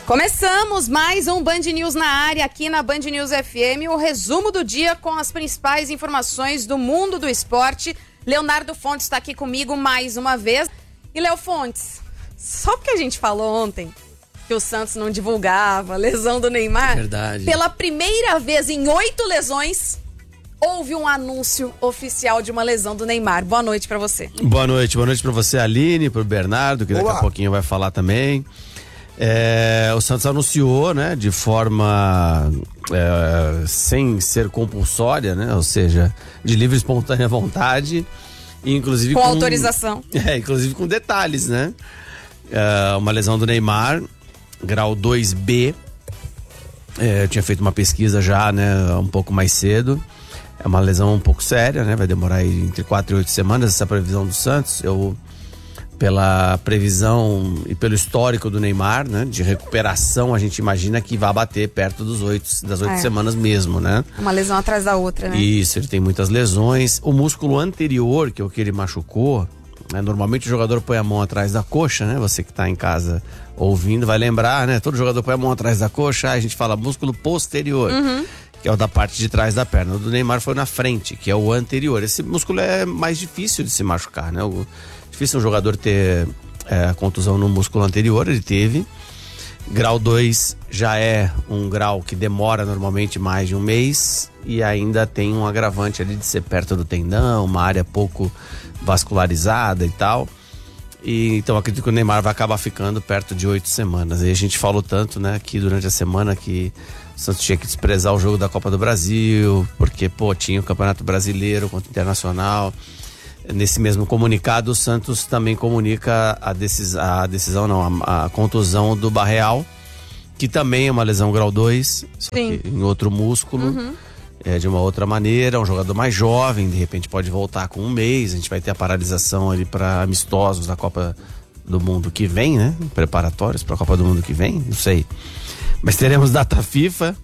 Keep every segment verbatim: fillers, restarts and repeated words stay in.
Começamos mais um Band News na área aqui na Band News F M, o resumo do dia com as principais informações do mundo do esporte. Leonardo Fontes está aqui comigo mais uma vez. E Léo Fontes, só porque a gente falou ontem que o Santos não divulgava a lesão do Neymar, verdade. Pela primeira vez em oito lesões, houve um anúncio oficial de uma lesão do Neymar. Boa noite pra você. Boa noite, boa noite pra você, Aline, pro Bernardo, que daqui Olá. a pouquinho vai falar também. É, o Santos anunciou, né, de forma é, sem ser compulsória, né, ou seja, de livre e espontânea vontade, e inclusive com, com autorização. É, inclusive com detalhes, né? É, uma lesão do Neymar, grau dois B. É, eu tinha feito uma pesquisa já, né, um pouco mais cedo. É uma lesão um pouco séria, né? Vai demorar aí entre quatro e oito semanas essa previsão do Santos. Eu, pela previsão e pelo histórico do Neymar, né? De recuperação, a gente imagina que vai bater perto dos oito, das oito É. semanas mesmo, né? Uma lesão atrás da outra, né? Isso, ele tem muitas lesões. O músculo anterior, que é o que ele machucou, né? Normalmente o jogador põe a mão atrás da coxa, né? Você que tá em casa ouvindo vai lembrar, né? Todo jogador põe a mão atrás da coxa, aí a gente fala músculo posterior. Uhum. Que é o da parte de trás da perna. O do Neymar foi na frente, que é o anterior. Esse músculo é mais difícil de se machucar, né? O, difícil um jogador ter é, contusão no músculo anterior, ele teve. Grau dois já é um grau que demora normalmente mais de um mês e ainda tem um agravante ali de ser perto do tendão, uma área pouco vascularizada e tal. E, então acredito que o Neymar vai acabar ficando perto de oito semanas. E a gente falou tanto, né, aqui durante a semana que o Santos tinha que desprezar o jogo da Copa do Brasil, porque, pô, tinha o Campeonato Brasileiro contra o Internacional. Nesse mesmo comunicado, o Santos também comunica a, decis, a decisão, não, a, a contusão do Barreal, que também é uma lesão grau dois, só Sim. que em outro músculo, Uhum. é, de uma outra maneira, um jogador mais jovem, de repente pode voltar com um mês, a gente vai ter a paralisação ali para amistosos da Copa do Mundo que vem, né? Preparatórios para a Copa do Mundo que vem, não sei. Mas teremos data FIFA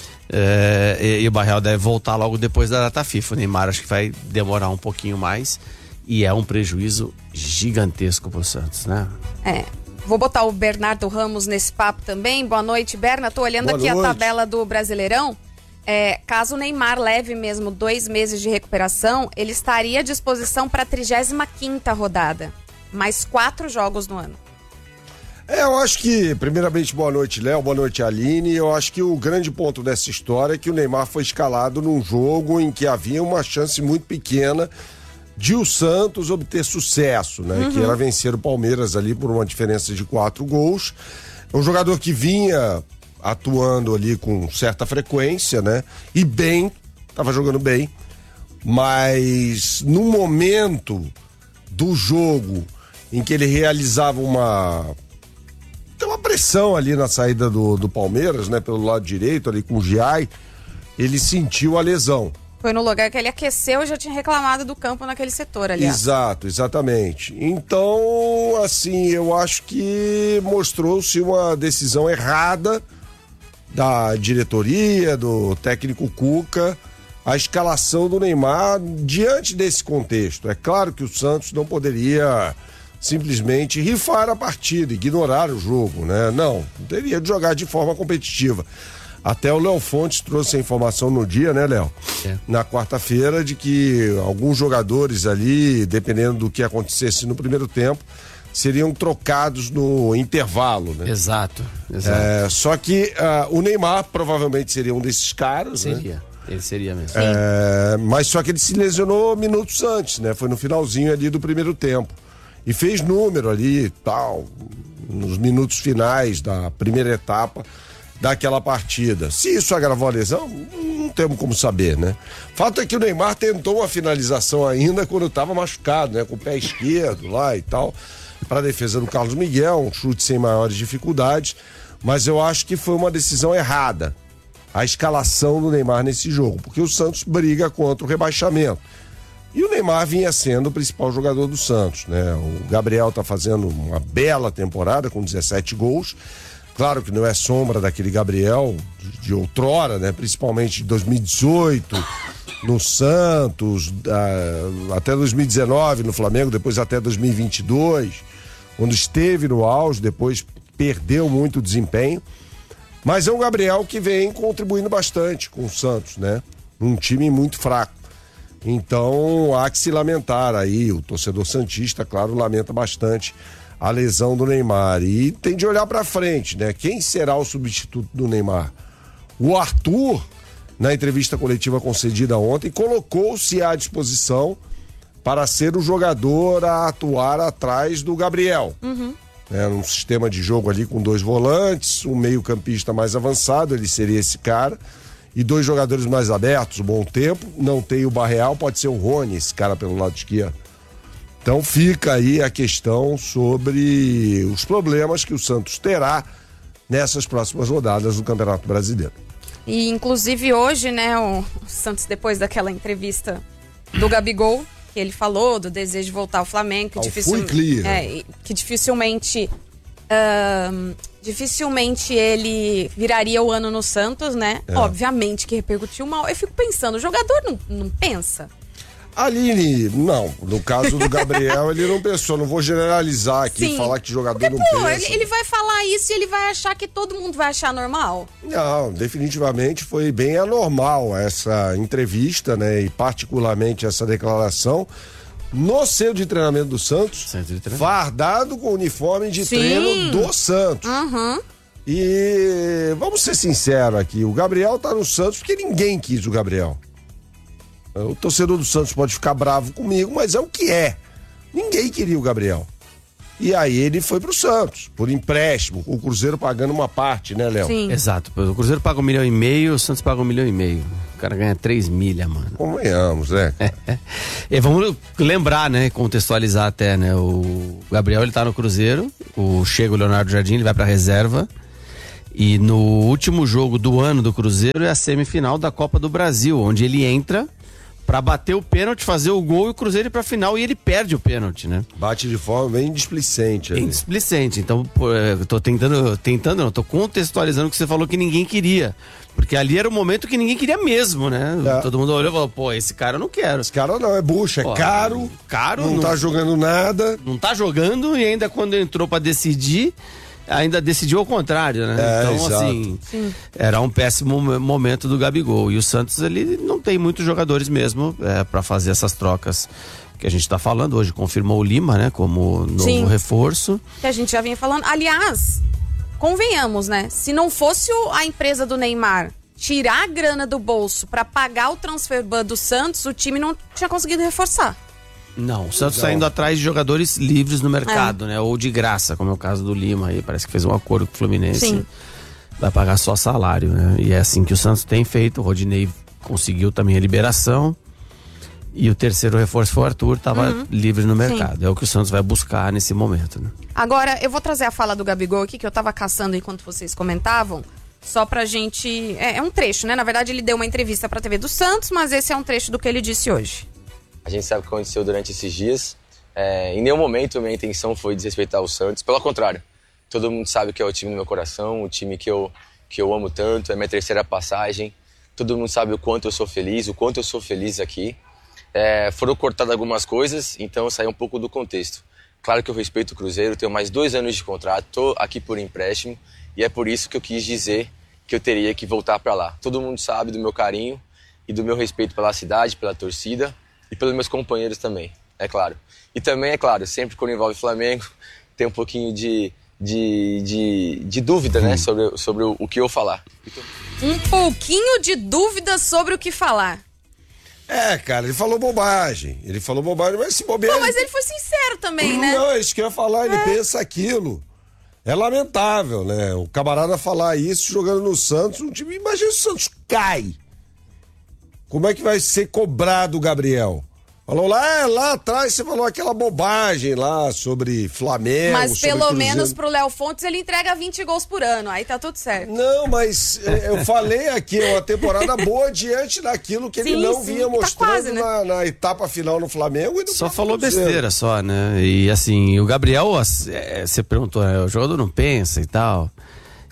é, e, e o Barreal deve voltar logo depois da data FIFA. O Neymar acho que vai demorar um pouquinho mais e é um prejuízo gigantesco pro Santos, né? É. Vou botar o Bernardo Ramos nesse papo também. Boa noite, Berna. Tô olhando Boa aqui noite. a tabela do Brasileirão. É, caso o Neymar leve mesmo dois meses de recuperação, ele estaria à disposição para a trigésima quinta rodada. Mais quatro jogos no ano. É, eu acho que, primeiramente, boa noite, Léo, boa noite, Aline. Eu acho que o grande ponto dessa história é que o Neymar foi escalado num jogo em que havia uma chance muito pequena de o Santos obter sucesso, né? Uhum. Que era vencer o Palmeiras ali por uma diferença de quatro gols. É um jogador que vinha atuando ali com certa frequência, né? E bem, tava jogando bem, mas no momento do jogo em que ele realizava uma tem uma pressão ali na saída do, do Palmeiras, né? Pelo lado direito ali com o Giai, ele sentiu a lesão. Foi no lugar que ele aqueceu e já tinha reclamado do campo naquele setor, aliás. Exato, exatamente. Então, assim, eu acho que mostrou-se uma decisão errada da diretoria, do técnico Cuca, a escalação do Neymar diante desse contexto. É claro que o Santos não poderia simplesmente rifar a partida, ignorar o jogo, né? Não, teria de jogar de forma competitiva. Até o Léo Fontes trouxe a informação no dia, né, Léo? É. Na quarta-feira, de que alguns jogadores ali, dependendo do que acontecesse no primeiro tempo, seriam trocados no intervalo, né? Exato, exato. É, só que uh, o Neymar provavelmente seria um desses caras, seria. né? Ele seria mesmo. É, mas só que ele se lesionou minutos antes, né? Foi no finalzinho ali do primeiro tempo. E fez número ali e tal, nos minutos finais da primeira etapa daquela partida. Se isso agravou a lesão, não temos como saber, né? Fato é que o Neymar tentou uma finalização ainda quando estava machucado, né? Com o pé esquerdo lá e tal, para a defesa do Carlos Miguel, um chute sem maiores dificuldades, mas eu acho que foi uma decisão errada a escalação do Neymar nesse jogo, porque o Santos briga contra o rebaixamento. E o Neymar vinha sendo o principal jogador do Santos, né? O Gabriel tá fazendo uma bela temporada com dezessete gols. Claro que não é sombra daquele Gabriel de, de outrora, né? Principalmente de dois mil e dezoito, no Santos, uh, até dois mil e dezenove no Flamengo, depois até dois mil e vinte e dois, quando esteve no auge, depois perdeu muito desempenho. Mas é um Gabriel que vem contribuindo bastante com o Santos, né? Um time muito fraco. Então há que se lamentar aí, o torcedor santista, claro, lamenta bastante a lesão do Neymar. E tem de olhar pra frente, né? Quem será o substituto do Neymar? O Arthur, na entrevista coletiva concedida ontem, colocou-se à disposição para ser o jogador a atuar atrás do Gabriel. Uhum. É um sistema de jogo ali com dois volantes, um meio-campista mais avançado, ele seria esse cara, e dois jogadores mais abertos, bom tempo. Não tem o Barreal, pode ser o Rony, esse cara pelo lado esquerdo. Então fica aí a questão sobre os problemas que o Santos terá nessas próximas rodadas do Campeonato Brasileiro. E inclusive hoje, né, o Santos, depois daquela entrevista do Gabigol, que ele falou do desejo de voltar ao Flamengo, que, dificil... é, que dificilmente uh, dificilmente ele viraria o ano no Santos, né? É. Obviamente que repercutiu mal. Eu fico pensando, o jogador não, não pensa? Aline, não. No caso do Gabriel, ele não pensou. Não vou generalizar aqui, Sim. falar que jogador Porque, não pô, pensa. Ele, ele vai falar isso e ele vai achar que todo mundo vai achar normal? Não, definitivamente foi bem anormal essa entrevista, né? E particularmente essa declaração no centro de treinamento do Santos, treinamento. fardado com o uniforme de Sim. treino do Santos. Uhum. E vamos ser sinceros aqui, o Gabriel tá no Santos porque ninguém quis o Gabriel. O torcedor do Santos pode ficar bravo comigo, mas é o que é. Ninguém queria o Gabriel. E aí ele foi pro Santos, por empréstimo, o Cruzeiro pagando uma parte, né, Léo? Sim. Exato. O Cruzeiro paga um milhão e meio, o Santos paga um milhão e meio. O cara ganha três milha, mano. Convenhamos, né? E vamos lembrar, né, contextualizar até, né, o Gabriel, ele tá no Cruzeiro, o chega o Leonardo Jardim, ele vai pra reserva. E no último jogo do ano do Cruzeiro é a semifinal da Copa do Brasil, onde ele entra pra bater o pênalti, fazer o gol e o Cruzeiro ir pra final, e ele perde o pênalti, né? Bate de forma bem displicente. Bem displicente. Então, pô, eu tô tentando, tentando não, tô contextualizando o que você falou que ninguém queria. Porque ali era o momento que ninguém queria mesmo, né? É. Todo mundo olhou e falou, pô, esse cara eu não quero. Esse cara não, é bucha, é pô, caro, caro. Não, não tá jogando nada. Não tá jogando, e ainda quando entrou pra decidir, ainda decidiu ao contrário, né? É, então, exato. assim, Sim. era um péssimo momento do Gabigol. E o Santos, ele não tem muitos jogadores mesmo é, para fazer essas trocas que a gente tá falando. Hoje confirmou o Lima, né? Como novo Sim. reforço. Que a gente já vinha falando. Aliás, convenhamos, né? Se não fosse o, a empresa do Neymar tirar a grana do bolso para pagar o transfer ban do Santos, o time não tinha conseguido reforçar. Não, o Santos está indo atrás de jogadores livres no mercado, é. né? Ou de graça, como é o caso do Lima aí. Parece que fez um acordo com o Fluminense. Sim. Vai pagar só salário, né? E é assim que o Santos tem feito. O Rodinei conseguiu também a liberação. E o terceiro reforço foi o Arthur, estava uhum. livre no mercado. Sim. É o que o Santos vai buscar nesse momento, né? Agora, eu vou trazer a fala do Gabigol aqui, que eu tava caçando enquanto vocês comentavam. Só pra gente... É, é um trecho, né? Na verdade, ele deu uma entrevista pra T V do Santos, mas esse é um trecho do que ele disse hoje. A gente sabe o que aconteceu durante esses dias. É, em nenhum momento minha intenção foi desrespeitar o Santos. Pelo contrário, todo mundo sabe que é o time do meu coração, o time que eu, que eu amo tanto, é minha terceira passagem. Todo mundo sabe o quanto eu sou feliz, o quanto eu sou feliz aqui. É, foram cortadas algumas coisas, então eu saí um pouco do contexto. Claro que eu respeito o Cruzeiro, tenho mais dois anos de contrato, estou aqui por empréstimo e é por isso que eu quis dizer que eu teria que voltar para lá. Todo mundo sabe do meu carinho e do meu respeito pela cidade, pela torcida. E pelos meus companheiros também, é claro. E também, é claro, sempre quando envolve Flamengo, tem um pouquinho de, de, de, de dúvida, né, sobre, sobre o, o que eu falar. Um pouquinho de dúvida sobre o que falar. É, cara, ele falou bobagem. Ele falou bobagem, mas se bobear... Não, mas ele foi sincero também, né? Não, é isso que eu ia falar, ele é. pensa aquilo. É lamentável, né? O camarada falar isso jogando no Santos, um time... Imagina se o Santos cai. Como é que vai ser cobrado o Gabriel? Falou lá, é, lá atrás você falou aquela bobagem lá sobre Flamengo. Mas pelo sobre menos pro Léo Fontes ele entrega vinte gols por ano, aí tá tudo certo. Não, mas é, eu falei aqui, é uma temporada boa diante daquilo que sim, ele não sim, vinha mostrando tá quase, né? na, na etapa final no Flamengo. E no só falou besteira só, né? E assim, o Gabriel, é, você perguntou, né, o jogador não pensa e tal.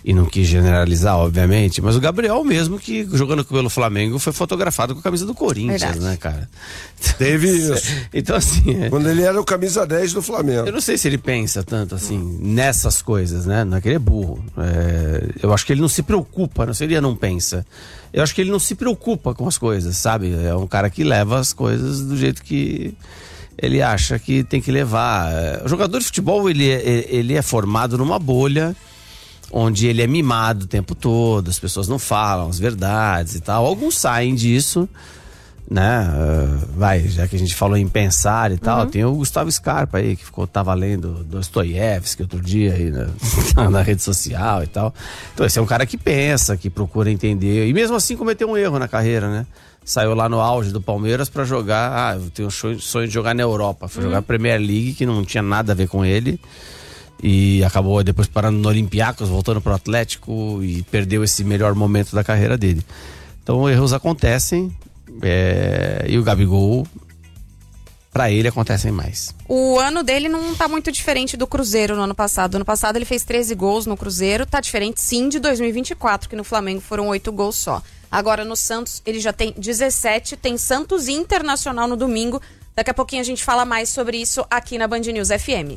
e não quis generalizar, obviamente, mas o Gabriel mesmo, que jogando pelo Flamengo, foi fotografado com a camisa do Corinthians, Verdade. né, cara? Teve isso. Então, assim... É... Quando ele era o camisa dez do Flamengo. Eu não sei se ele pensa tanto, assim, hum. nessas coisas, né? Não é que ele é burro. É... Eu acho que ele não se preocupa, não seria não pensa. Eu acho que ele não se preocupa com as coisas, sabe? É um cara que leva as coisas do jeito que ele acha que tem que levar. O jogador de futebol, ele é, ele é formado numa bolha onde ele é mimado o tempo todo, as pessoas não falam as verdades e tal. Alguns saem disso, né? Uh, vai, já que a gente falou em pensar e tal, uhum. tem o Gustavo Scarpa aí, que ficou, tava lendo Dostoiévski outro dia aí na, na rede social e tal. Então esse é um cara que pensa, que procura entender, e mesmo assim cometeu um erro na carreira, né? Saiu lá no auge do Palmeiras pra jogar, ah, eu tenho um sonho de jogar na Europa, foi uhum. jogar a Premier League, que não tinha nada a ver com ele. E acabou depois parando no Olympiacos, voltando pro Atlético e perdeu esse melhor momento da carreira dele. Então erros acontecem, é, e o Gabigol, pra ele, acontecem mais. O ano dele não tá muito diferente do Cruzeiro no ano passado. Ano passado ele fez treze gols no Cruzeiro, tá diferente sim de dois mil e vinte e quatro, que no Flamengo foram oito gols só. Agora no Santos ele já tem dezessete, tem Santos Internacional no domingo. Daqui a pouquinho a gente fala mais sobre isso aqui na Band News F M.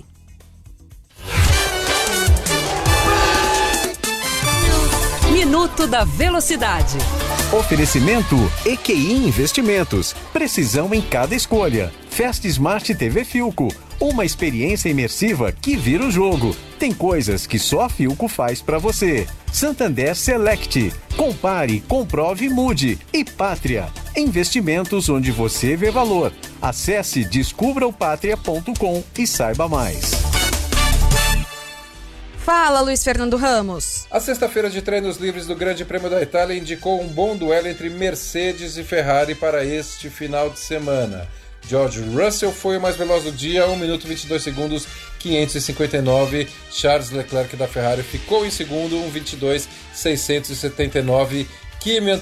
Minuto da Velocidade. Oferecimento E Q I Investimentos. Precisão em cada escolha. Fast Smart T V Philco. Uma experiência imersiva que vira o jogo. Tem coisas que só a Philco faz pra você. Santander Select. Compare, comprove e mude. E Pátria. Investimentos onde você vê valor. Acesse descubra o pátria ponto com e saiba mais. Fala, Luiz Fernando Ramos. A sexta-feira de treinos livres do Grande Prêmio da Itália indicou um bom duelo entre Mercedes e Ferrari para este final de semana. George Russell foi o mais veloz do dia, um minuto e vinte e dois segundos, quinhentos e cinquenta e nove. Charles Leclerc da Ferrari ficou em segundo, um vinte e dois, seiscentos e setenta e nove. Kimi